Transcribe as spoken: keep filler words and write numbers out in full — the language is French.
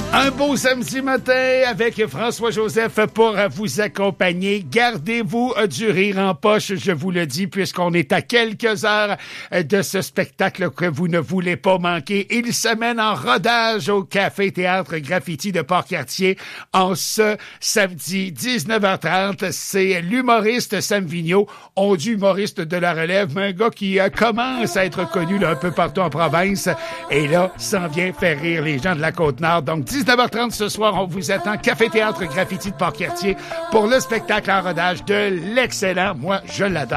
Un beau samedi matin avec François-Joseph pour vous accompagner. Gardez-vous du rire en poche, je vous le dis, puisqu'on est à quelques heures de ce spectacle que vous ne voulez pas manquer. Il se mène en rodage au Café Théâtre Graffiti de Port-Cartier en ce samedi dix-neuf heures trente. C'est l'humoriste Sam Vigneault, on dit humoriste de la relève, mais un gars qui euh, commence à être connu là, un peu partout en province. Et là, s'en vient faire rire les gens de la Côte-Nord. Donc, dix-neuf heures trente ce soir, on vous attend Café Théâtre Graffiti de Port-Cartier pour le spectacle en rodage de l'excellent. Moi, je l'adore.